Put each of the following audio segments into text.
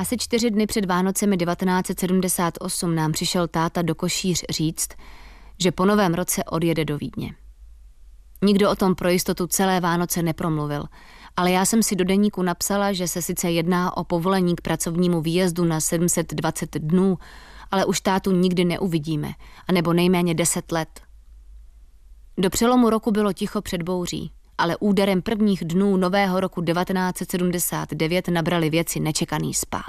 Asi 4 dny před Vánocemi 1978 nám přišel táta do Košíř říct, že po novém roce odjede do Vídně. Nikdo o tom pro jistotu celé Vánoce nepromluvil, ale já jsem si do deníku napsala, že se sice jedná o povolení k pracovnímu výjezdu na 720 dnů, ale už tátu nikdy neuvidíme, anebo nejméně 10 let. Do přelomu roku bylo ticho před bouří, ale úderem prvních dnů nového roku 1979 nabrali věci nečekaný spád.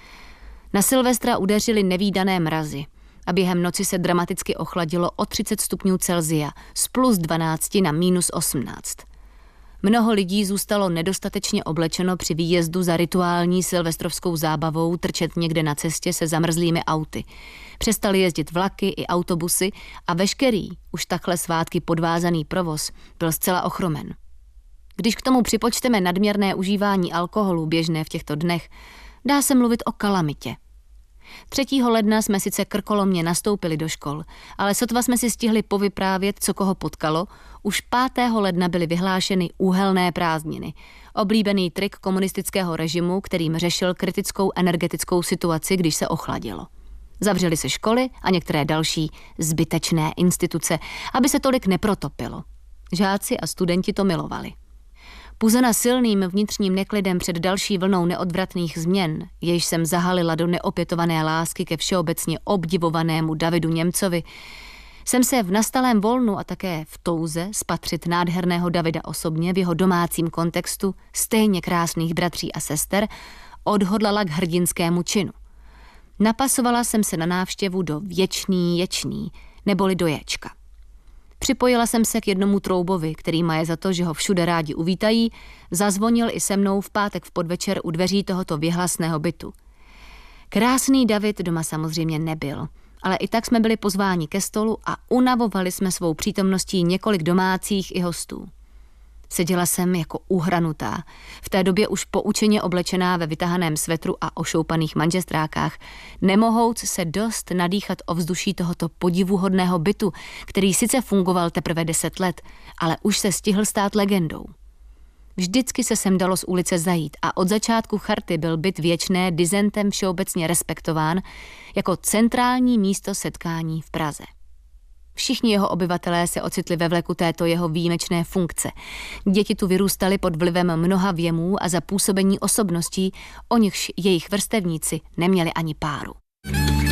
Na Silvestra udeřili nevídané mrazy a během noci se dramaticky ochladilo o 30 stupňů Celsia z plus 12 na minus 18. Mnoho lidí zůstalo nedostatečně oblečeno při výjezdu za rituální silvestrovskou zábavou trčet někde na cestě se zamrzlými auty. Přestali jezdit vlaky i autobusy a veškerý, už takhle svátky podvázaný provoz byl zcela ochromen. Když k tomu připočteme nadměrné užívání alkoholu běžné v těchto dnech, dá se mluvit o kalamitě. 3. ledna jsme sice krkolomně nastoupili do škol, ale sotva jsme si stihli povyprávět, co koho potkalo, už 5. ledna byly vyhlášeny úhelné prázdniny. Oblíbený trik komunistického režimu, kterým řešil kritickou energetickou situaci, když se ochladilo. Zavřely se školy a některé další zbytečné instituce, aby se tolik neprotopilo. Žáci a studenti to milovali. Puzena silným vnitřním neklidem před další vlnou neodvratných změn, jež jsem zahalila do neopětované lásky ke všeobecně obdivovanému Davidu Němcovi, jsem se v nastalém volnu a také v touze spatřit nádherného Davida osobně v jeho domácím kontextu stejně krásných bratří a sester odhodlala k hrdinskému činu. Napasovala jsem se na návštěvu do Věčný ječný, neboli do Jéčka. Připojila jsem se k jednomu troubovi, který má je za to, že ho všude rádi uvítají, zazvonil i se mnou v pátek v podvečer u dveří tohoto věhlasného bytu. Krásný David doma samozřejmě nebyl, ale i tak jsme byli pozváni ke stolu a unavovali jsme svou přítomností několik domácích i hostů. Seděla jsem jako uhranutá, v té době už poučeně oblečená ve vytahaném svetru a ošoupaných manžestrákách, nemohouc se dost nadýchat ovzduší tohoto podivuhodného bytu, který sice fungoval teprve 10 let, ale už se stihl stát legendou. Vždycky se sem dalo z ulice zajít a od začátku charty byl byt Věčné dizentem všeobecně respektován jako centrální místo setkání v Praze. Všichni jeho obyvatelé se ocitli ve vleku této jeho výjimečné funkce. Děti tu vyrůstaly pod vlivem mnoha věmů a za působení osobností, o nichž jejich vrstevníci neměli ani páru.